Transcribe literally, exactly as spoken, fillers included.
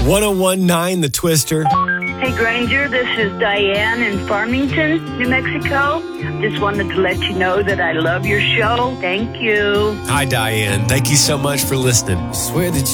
one oh one point nine The Twister. Hey, Granger, this is Diane in Farmington, New Mexico. Just wanted to let you know that I love your show. Thank you. Hi, Diane. Thank you so much for listening. I swear that